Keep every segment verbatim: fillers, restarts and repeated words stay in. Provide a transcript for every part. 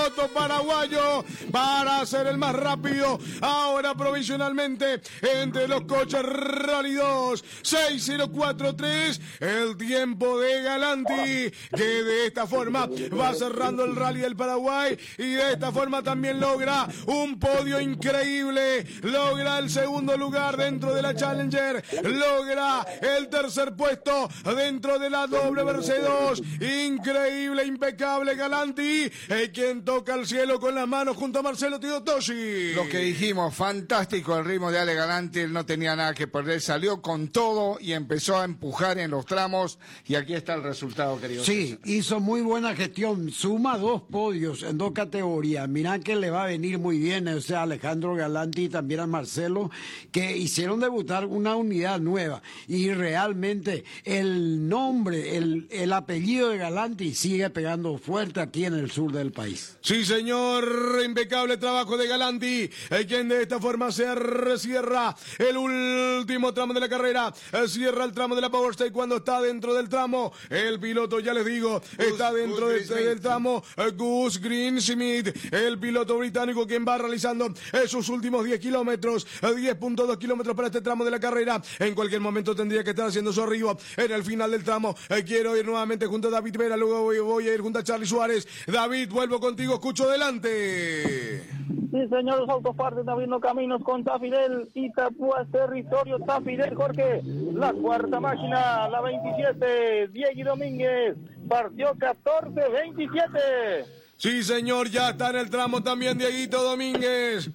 piloto paraguayo para ser el más rápido. Ahora provisionalmente entre los coches Rally dos, seis cero cuatro tres, el tiempo de Galanti, que de esta forma va cerrando el Rally del Paraguay y de esta forma también logra un podio increíble, logra el segundo lugar dentro de la Challenger, logra el tercer puesto dentro de la W R C dos, increíble, impecable Galanti, eh, quien toca el cielo con las manos junto a Marcelo Teodosi. Lo que dijimos, fantástico el ritmo de Ale Galanti, él no tenía nada que perder, salió con todo y empezó a empujar en los tramos y aquí está el resultado, querido. Sí, hizo muy buena gestión, suma dos podios en dos categorías, mirá que le va a venir muy bien, o sea, Alejandro Galanti y también a Marcelo, que hicieron debutar una unidad nueva y realmente el nombre, el, el apellido de Galanti sigue pegando fuerte aquí en el sur del país. Sí, señor, impecable trabajo de Galanti, eh, quien de esta forma se cierra el último tramo de la carrera, eh, cierra el tramo de la Power Stage cuando está dentro del tramo, el piloto, ya les digo, Gus, está dentro Gus, de, del tramo, eh, Gus Greensmith, el piloto británico quien va realizando eh, sus últimos diez kilómetros, eh, diez punto dos kilómetros para este tramo de la carrera, en cualquier momento tendría que estar haciendo su arribo en el final del tramo, eh, quiero ir nuevamente junto a David Vera, luego voy, voy a ir junto a Charlie Suárez. David, vuelvo contigo, escucho delante. Sí, señor, los autopartes abriendo caminos con Tafirel, Itapúa, territorio Tafirel, Jorge, la cuarta máquina, la veintisiete, Diego Domínguez, partió catorce veintisiete. Sí, señor, ya está en el tramo también Dieguito Domínguez.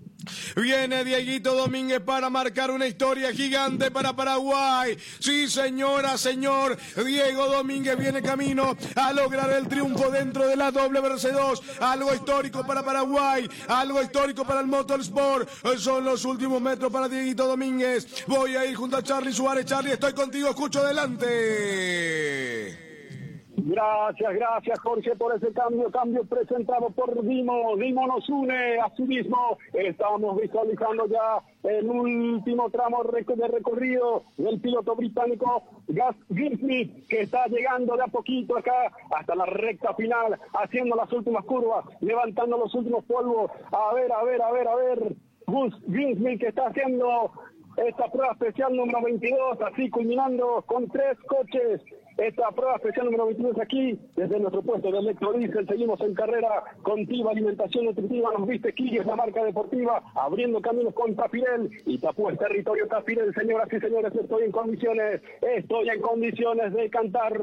Viene Dieguito Domínguez para marcar una historia gigante para Paraguay. Sí, señora, señor, Diego Domínguez viene camino a lograr el triunfo dentro de la W R C dos. Algo histórico para Paraguay, algo histórico para el Motorsport. Son los últimos metros para Dieguito Domínguez. Voy a ir junto a Charlie Suárez. Charlie, estoy contigo, escucho delante. Gracias, gracias Jorge por ese cambio, cambio presentado por Dimo. Dimo nos une a sí mismo. Estamos visualizando ya el último tramo de recorrido del piloto británico Gus Greensmith, que está llegando de a poquito acá hasta la recta final, haciendo las últimas curvas, levantando los últimos polvos. A ver, a ver, a ver, a ver. Gus Greensmith que está haciendo esta prueba especial número veintidós, así culminando con tres coches. Esta prueba especial número veintidós aquí, desde nuestro puesto de electrodiesel, seguimos en carrera contigo, alimentación nutritiva, nos viste Quilles, la marca deportiva, abriendo caminos con Tafirel, y Tapú es territorio Tafirel, señoras y señores, estoy en condiciones, estoy en condiciones de cantar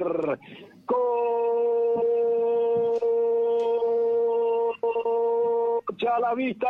Cocha a la vista,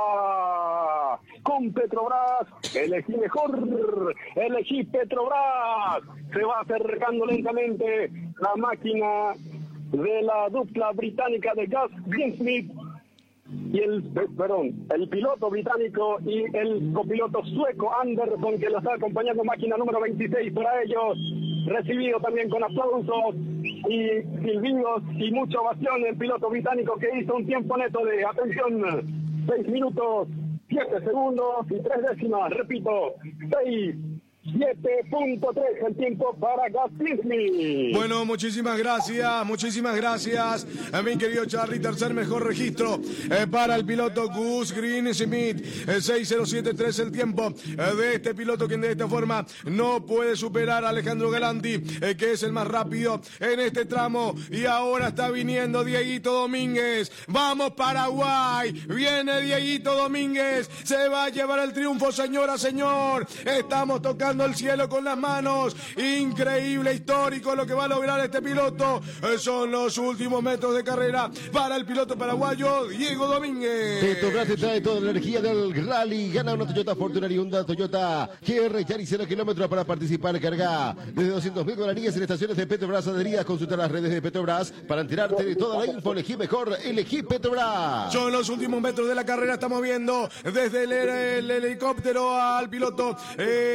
con Petrobras, elegí mejor, elegí Petrobras, se va acercando lentamente la máquina de la dupla británica de Gus Greensmith y el, perdón, el piloto británico y el copiloto sueco Anderson, que lo está acompañando, máquina número veintiséis para ellos, recibido también con aplausos y silbidos y mucha ovación el piloto británico, que hizo un tiempo neto de, atención, seis minutos, siete segundos y tres décimas, repito, seis siete punto tres el tiempo para Gus Greensmith. Bueno, muchísimas gracias, muchísimas gracias a mi querido Charlie. Tercer mejor registro eh, para el piloto Gus Greensmith, eh, seis cero siete tres el tiempo eh, de este piloto, quien de esta forma no puede superar a Alejandro Galanti, eh, que es el más rápido en este tramo. Y ahora está viniendo Dieguito Domínguez. Vamos Paraguay, viene Dieguito Domínguez, se va a llevar el triunfo, señora, señor. Estamos tocando el cielo con las manos, increíble, histórico lo que va a lograr este piloto. Eh, son los últimos metros de carrera para el piloto paraguayo Diego Domínguez. Petrobras te trae toda la energía del rally, gana una Toyota Fortuner y una Toyota G R Yaris cero kilómetros para participar. Carga desde doscientos mil guaraníes en estaciones de Petrobras adheridas. Consulta las redes de Petrobras para enterarte de toda la info. Elegí mejor, elegí Petrobras. Son los últimos metros de la carrera, estamos viendo desde el, el, el helicóptero al piloto eh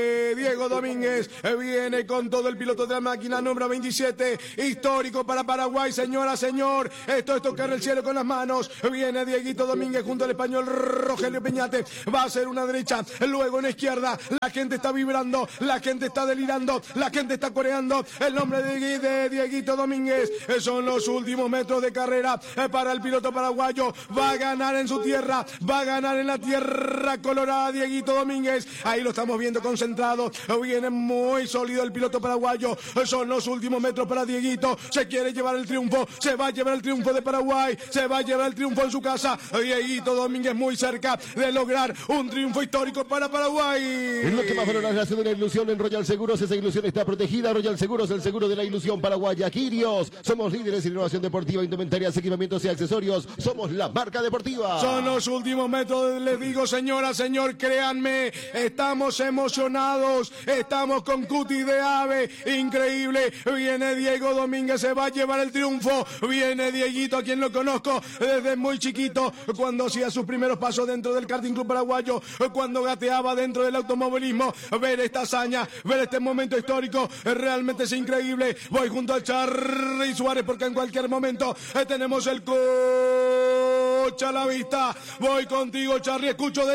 de Diego Domínguez. Viene con todo el piloto de la máquina número veintisiete. Histórico para Paraguay, señora, señor. Esto es tocar el cielo con las manos. Viene Dieguito Domínguez junto al español Rogelio Peñate. Va a ser una derecha, luego una izquierda. La gente está vibrando, la gente está delirando, la gente está coreando. El nombre de, de Dieguito Domínguez. Son los últimos metros de carrera para el piloto paraguayo. Va a ganar en su tierra, va a ganar en la tierra colorada Dieguito Domínguez. Ahí lo estamos viendo concentrado. Viene muy sólido el piloto paraguayo. Son los últimos metros para Dieguito. Se quiere llevar el triunfo, se va a llevar el triunfo de Paraguay, se va a llevar el triunfo en su casa. Dieguito Domínguez muy cerca de lograr un triunfo histórico para Paraguay. Es lo que más valora la relación de la ilusión en Royal Seguros. Esa ilusión está protegida. Royal Seguros, el seguro de la ilusión paraguaya. Quirios, somos líderes en innovación deportiva, indumentarias, equipamientos y accesorios. Somos la marca deportiva. Son los últimos metros, les digo, señora, señor, créanme, estamos emocionados, estamos con cutis de ave, increíble. Viene Diego Domínguez, se va a llevar el triunfo. Viene Dieguito, a quien lo conozco desde muy chiquito, cuando hacía sus primeros pasos dentro del karting club paraguayo, cuando gateaba dentro del automovilismo. Ver esta hazaña, ver este momento histórico, realmente es increíble. Voy junto al Charly Suárez porque en cualquier momento tenemos el coche a la vista. Voy contigo, Charly, escucho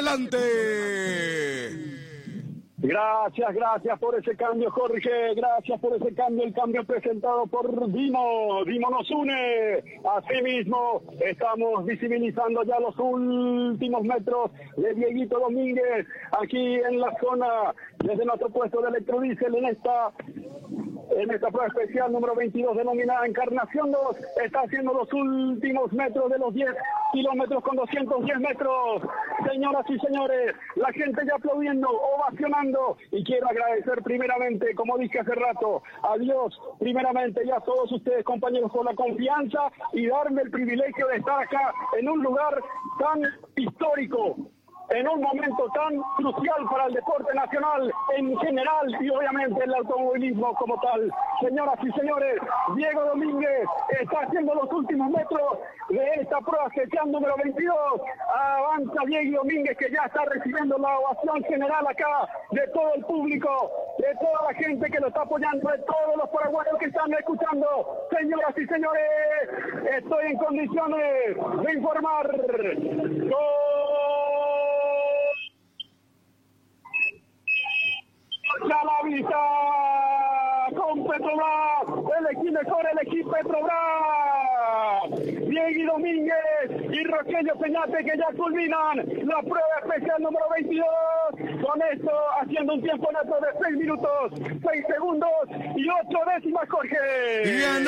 delante. Gracias, gracias por ese cambio, Jorge. Gracias por ese cambio, el cambio presentado por Dimo. Dimo nos une. Asimismo, estamos visibilizando ya los últimos metros de Dieguito Domínguez aquí en la zona, desde nuestro puesto de electrodiesel en esta en esta prueba especial número veintidós denominada Encarnación dos. Está haciendo los últimos metros de los diez kilómetros con doscientos diez metros. Señoras y señores, la gente ya aplaudiendo, ovacionando, y quiero agradecer primeramente, como dije hace rato, a Dios primeramente y a todos ustedes, compañeros, por la confianza y darme el privilegio de estar acá en un lugar tan histórico, en un momento tan crucial para el deporte nacional en general y obviamente el automovilismo como tal. Señoras y señores, Diego Domínguez está haciendo los últimos metros de esta prueba especial número veintidós. Avanza Diego Domínguez, que ya está recibiendo la ovación general acá de todo el público, de toda la gente que lo está apoyando, de todos los paraguayos que están escuchando. Señoras y señores, estoy en condiciones de informar con a la vista con Petrobras, el equipo mejor, el equipo Petrobras, Diego Domínguez y Rogelio Peñate, que ya culminan la prueba especial número veintidós, con esto haciendo un tiempo neto de seis minutos, seis segundos y ocho décimas, Jorge. Bien.